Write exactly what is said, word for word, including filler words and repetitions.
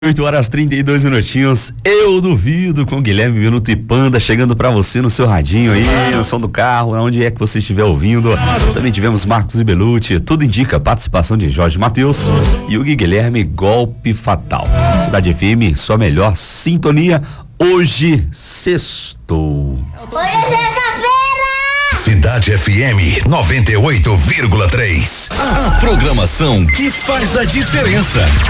oito horas trinta e dois minutinhos, eu duvido, com Guilherme Minuto e Panda chegando pra você no seu radinho aí, no som do carro, onde é que você estiver ouvindo. Também tivemos Marcos e Belucci, tudo indica participação de Jorge Mateus e o Guilherme Golpe Fatal. Cidade F M, sua melhor sintonia, hoje sextou. Hoje é sexta-feira! Cidade F M noventa e oito vírgula três. A programação que faz a diferença.